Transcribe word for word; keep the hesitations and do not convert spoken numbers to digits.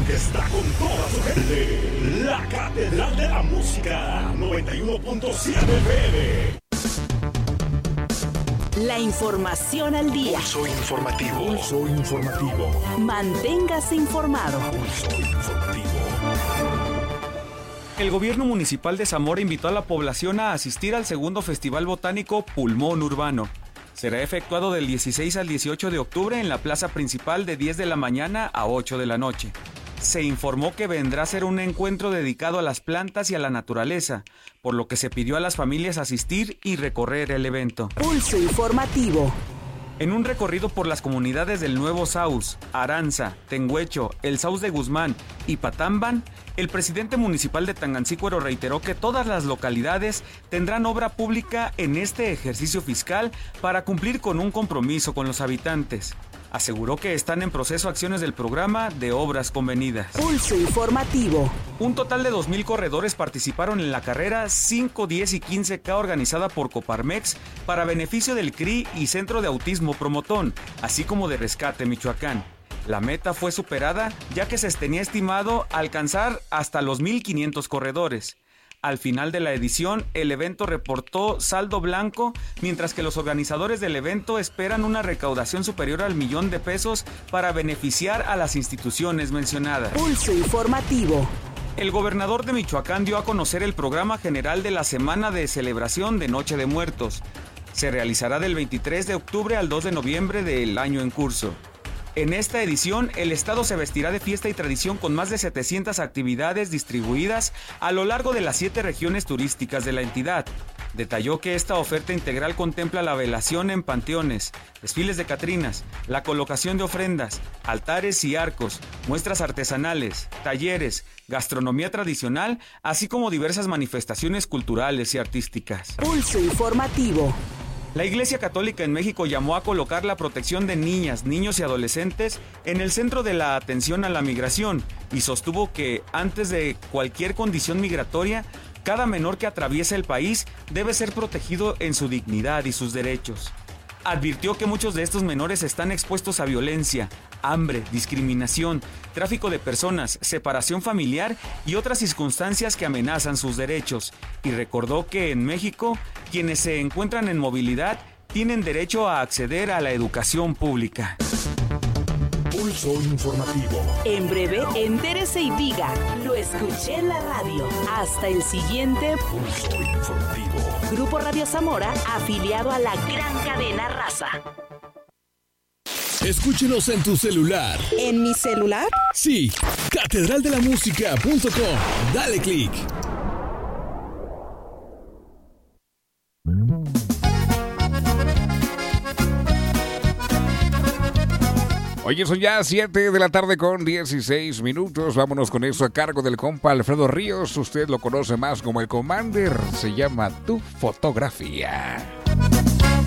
que está con toda su gente. La Catedral de la Música, noventa y uno punto siete F M. La información al día. Pulso informativo. Pulso informativo. Manténgase informado. Pulso informativo. El gobierno municipal de Zamora invitó a la población a asistir al segundo Festival Botánico Pulmón Urbano. Será efectuado del dieciséis al dieciocho de octubre en la plaza principal de diez de la mañana a ocho de la noche. Se informó que vendrá a ser un encuentro dedicado a las plantas y a la naturaleza, por lo que se pidió a las familias asistir y recorrer el evento. Pulso informativo. En un recorrido por las comunidades del Nuevo Saus, Aranza, Tengüecho, El Saus de Guzmán y Patamban, el presidente municipal de Tangancícuaro reiteró que todas las localidades tendrán obra pública en este ejercicio fiscal para cumplir con un compromiso con los habitantes. Aseguró que están en proceso acciones del programa de obras convenidas. Pulso informativo. Un total de dos mil corredores participaron en la carrera cinco, diez y quince K organizada por Coparmex para beneficio del C R I y Centro de Autismo Promotón, así como de Rescate Michoacán. La meta fue superada ya que se tenía estimado alcanzar hasta los mil quinientos corredores. Al final de la edición, el evento reportó saldo blanco, mientras que los organizadores del evento esperan una recaudación superior al millón de pesos para beneficiar a las instituciones mencionadas. Pulso informativo. El gobernador de Michoacán dio a conocer el programa general de la Semana de Celebración de Noche de Muertos. Se realizará del veintitrés de octubre al dos de noviembre del año en curso. En esta edición, el estado se vestirá de fiesta y tradición con más de setecientas actividades distribuidas a lo largo de las siete regiones turísticas de la entidad. Detalló que esta oferta integral contempla la velación en panteones, desfiles de catrinas, la colocación de ofrendas, altares y arcos, muestras artesanales, talleres, gastronomía tradicional, así como diversas manifestaciones culturales y artísticas. Pulso informativo. La Iglesia Católica en México llamó a colocar la protección de niñas, niños y adolescentes en el centro de la atención a la migración y sostuvo que antes de cualquier condición migratoria, cada menor que atraviese el país debe ser protegido en su dignidad y sus derechos. Advirtió que muchos de estos menores están expuestos a violencia, hambre, discriminación, tráfico de personas, separación familiar y otras circunstancias que amenazan sus derechos, y recordó que en México, quienes se encuentran en movilidad tienen derecho a acceder a la educación pública. Pulso informativo. En breve, entérese y diga, lo escuché en la radio. Hasta el siguiente Pulso informativo. Grupo Radio Zamora, afiliado a la gran cadena Raza. Escúchenos en tu celular. ¿En mi celular? Sí, catedral de la música punto com. Dale click. Oye, son ya siete de la tarde con dieciséis minutos. Vámonos con eso a cargo del compa Alfredo Ríos. Usted lo conoce más como el Commander. Se llama Tu Fotografía.